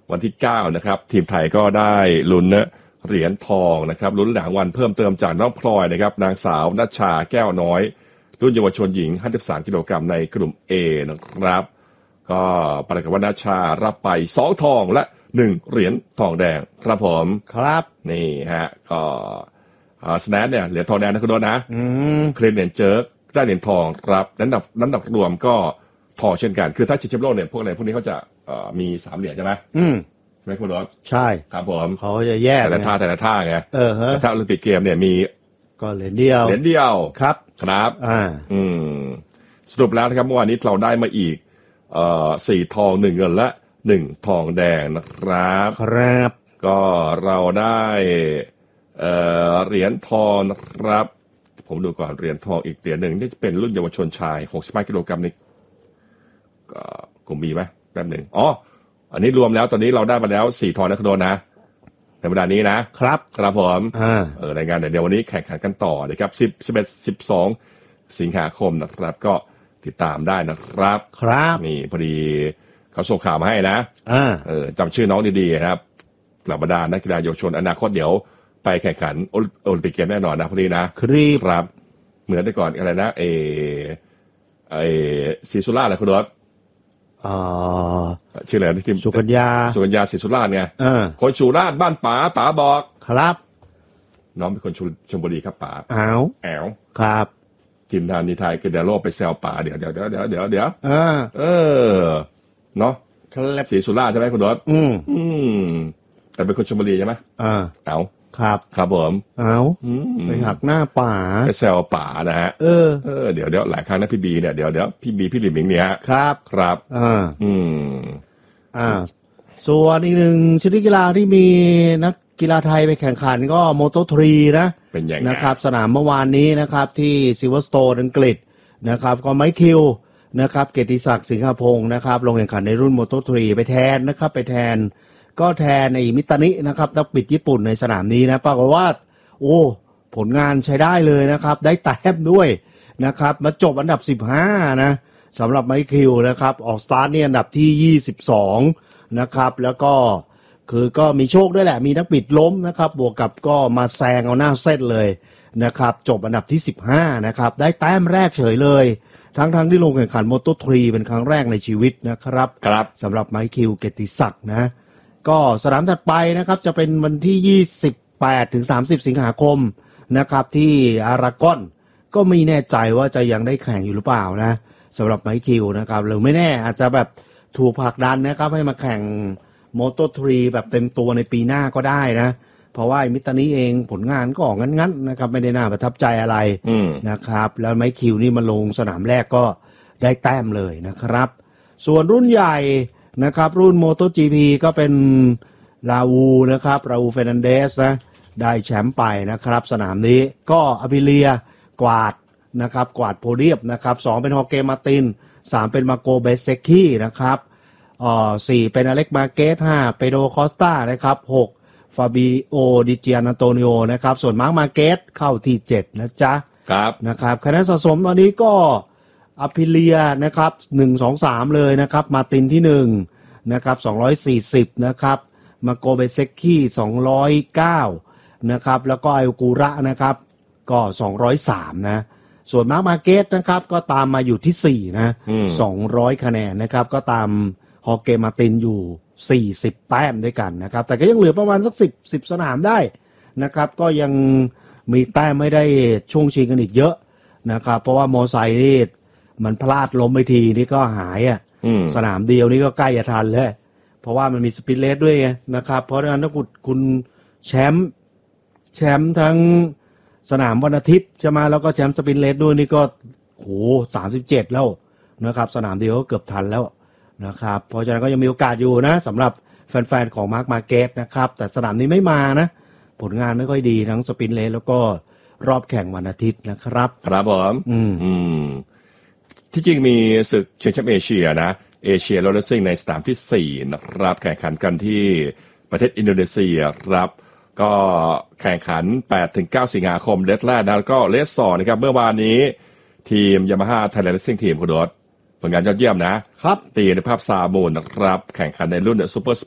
วันที่9นะครับทีมไทยก็ได้ลุ้นเหรียญทองนะครับลุ้นรางวัลเพิ่มเติมจากน้องพลอยนะครับนางสาวณชาแก้วน้อยรุ่นเยาวชนหญิง53กิโลกรัมในกลุ่ม A นะครับก็ปรากฏว่าณชารับไป2ทองและ1เหรียญทองแดงครับผมครับนี่ฮะก็สแนทเนี่ยเหรียญทองแดงนะคุณโดนะเคลนเดนเจิร์กได้เหรียญทองครับน้ำหนักรวมก็ทองเช่นกันคือถ้าชิงแชมป์โลกเนี่ยพวกนี้เขาจะมี3เหรียญใช่ไหมใช่ไหมคุณโดใช่ครับผมเขาจะแยกแต่ละท่าไงแต่ถ้าโอลิมปิกเกมเนี่ยมีก็เหรียญเดียวครับสรุปแล้วนะครับเมื่อวานนี้เราได้มาอีก4ทอง1เงินและ1ทองแดงนะครับครับก็เราได้เหรียญทองนะครับผมดูก่อนเหรียญทองอีกเหรียญหนึ่งนี่จะเป็นรุ่นเยาวชนชาย65กิโลกรัมนี่กลุ่ม B ไหมแป๊บหนึ่งอันนี้รวมแล้วตอนนี้เราได้มาแล้ว4ทองนะคุณโดนะในเวลานี้นะครับผมรายงานเดี๋ยววันนี้แข่งขันกันต่อนะครับ10 11 12สิงหาคมนะครับก็ติดตามได้นะครับนี่พอดีเขาส่งข่าวมาให้นะจำชื่อน้องดีๆนะครับเหล่าบรรดานักกีฬาเยาวชนอนาคตเดี๋ยวไปแข่งขันโอลิมปิกเกมแน่นอนนะพอดีนะครับเหมือนแต่ก่อนอะไรนะศรีสุราษฎร์นะคุณรถชื่ออะไรนะทีมสุกัญญาศรีสุราษฎร์ไงคนสุราษฎร์บ้านป๋าบอกครับน้องเป็นคนชลบุรีครับป๋าแอวครับทีมทานนิทายคือเดโลไปแซวป๋าเดี๋ยวเนาะศรีสุราษฎร์ใช่ไหมคุณรถแต่เป็นคนชลบุรีใช่ไหมครับผมไปหักหน้าป๋าไปแซวป๋านะฮะเดี๋ยวหลายครั้งนะพี่บีเนี่ยเดี๋ยวพี่บีพี่หลิมมิงเนี่ยครับส่วนอีกหนึ่งชนิดกีฬาที่มีนักกีฬาไทยไปแข่งขันก็โมโต3นะเป็นอย่างนะครับสนามเมื่อวานนี้นะครับที่ซิลเวอร์สโตนอังกฤษนะครับก็ไมคิวนะครับเกียรติศักดิ์สิงหพงศ์นะครับลงแข่งขันในรุ่นโมโต3ไปแทนนะครับไปแทนก็แทนในมิตานินะครับนักบิดญี่ปุ่นในสนามนี้นะปรากฏว่าผลงานใช้ได้เลยนะครับได้แต้มด้วยนะครับมาจบอันดับ15นะสำหรับไมคิวนะครับออกสตาร์ทเนี่ยอันดับที่22นะครับแล้วก็ก็มีโชคด้วยแหละมีนักบิดล้มนะครับบวกกับก็มาแซงเอาหน้าเส้นเลยนะครับจบอันดับที่15นะครับได้แต้มแรกเฉยเลยทั้งที่ลงแข่งขันโมโต3เป็นครั้งแรกในชีวิตนะครับสำหรับไมคิวเกียรติศักดิ์นะก็สนามถัดไปนะครับจะเป็นวันที่28ถึง30สิงหาคมนะครับที่อารากอนก็ไม่แน่ใจว่าจะยังได้แข่งอยู่หรือเปล่านะสำหรับไมคิวนะครับหรือไม่แน่อาจจะแบบถูกผลักดันนะครับให้มาแข่งโมโต3แบบเต็มตัวในปีหน้าก็ได้นะเพราะว่ามิตานี้เองผลงานก็ออกงั้นๆนะครับไม่ได้น่าประทับใจอะไรนะครับแล้วไมคิวนี่มาลงสนามแรกก็ได้แต้มเลยนะครับส่วนรุ่นใหญ่นะครับรุ่น MotoGP ก็เป็นราอูนะครับราอูเฟรนันเดสนะได้แชมป์ไปนะครับสนามนี้ก็อภิเลียกวาดนะครับกวาดโพเดียมนะครับ2เป็นฮอเกมาติน3เป็นมาโกเบเซคินะครับ4เป็นอเล็กมาเกส5เปโดคอสตานะครับ6ฟาบิโอดิเจียนอันโตนิโอนะครับส่วนมาร์คมาเกสเข้าที่7นะจ๊ะนะครับคะแนนสะสมตอนนี้ก็อภิเลียนะครับ1 2 3เลยนะครับมาตินที่1นะครับ240นะครับมาโกเบเซคิ209นะครับแล้วก็ไอกูระนะครับก็203นะส่วนมาร์คมาเกสนะครับก็ตามมาอยู่ที่4นะ200คะแนนนะครับก็ตามฮอเกมาตินอยู่40แต้มด้วยกันนะครับแต่ก็ยังเหลือประมาณสัก10สนามได้นะครับก็ยังมีแต้มไม่ได้ช่วงชิงกันอีกเยอะนะครับเพราะว่าโมไซค์นี่มันพลาดล้มไปทีนี่ก็หายสนามเดียวนี่ก็ใกล้จะทันแล้วเพราะว่ามันมีสปินเลสด้วยไงนะครับเพราะฉะนั้นถ้าคุณแชมป์ทั้งสนามวันอาทิตย์ใช่ไหมแล้วก็แชมป์สปินเลสด้วยนี่ก็37แล้วนะครับสนามเดียวก็เกือบทันแล้วนะครับเพราะฉะนั้นก็ยังมีโอกาสอยู่นะสำหรับแฟนๆของมาร์คมาร์เก็ตนะครับแต่สนามนี้ไม่มานะผลงานไม่ค่อยดีทั้งสปินเลสแล้วก็รอบแข่งวันอาทิตย์นะครับครับผมที่จริงมีศึกชิงแชมป์เอเชียนะเอเชียโรลเลอร์ซิ่งในสนามที่4นะครับแข่งขันกันที่ประเทศอินโดนีเซียครับก็แข่งขัน 8-9 สิงหาคมเดดแรกแล้วก็เลสซอร์นะครับเมื่อวานนี้ทีมยามาฮ่าไทยแลนด์เรซซิ่งทีมคุณโดดผลงานยอดเยี่ยมนะครับตีในภาพซามูนนะครับแข่งขันในรุ่นซูเปอร์ส